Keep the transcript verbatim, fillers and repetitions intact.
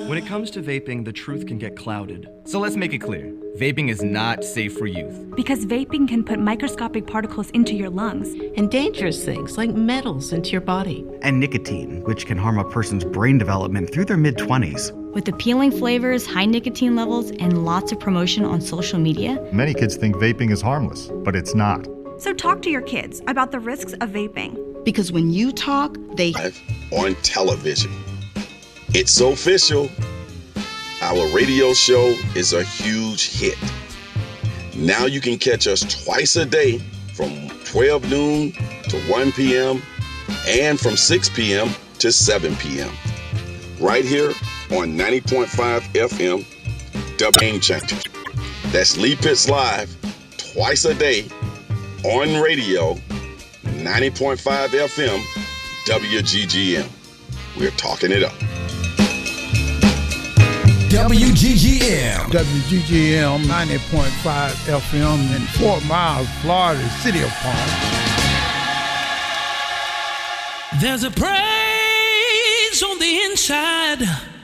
When it comes to vaping, the truth can get clouded. So let's make it clear. Vaping is not safe for youth. Because vaping can put microscopic particles into your lungs. And dangerous things like metals into your body. And nicotine, which can harm a person's brain development through their mid-twenties. With appealing flavors, high nicotine levels, and lots of promotion on social media. Many kids think vaping is harmless, but it's not. So talk to your kids about the risks of vaping. Because when you talk, they... On television. It's so official. Our radio show is a huge hit. Now you can catch us twice a day from twelve noon to one p.m. and from six p.m. to seven p.m. right here on ninety point five F M, The Game Changer. That's Lee Pitts Live twice a day on radio, ninety point five F M, W G G M. We're talking it up. W G G M. W G G M ninety point five F M in Fort Myers, Florida, City of Palm. There's a praise on the inside.